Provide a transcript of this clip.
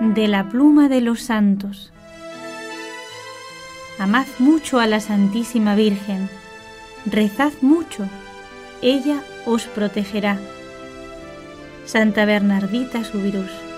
de la pluma de los santos. Amad mucho a la Santísima Virgen, rezad mucho, ella os protegerá. Santa Bernardita Subirós.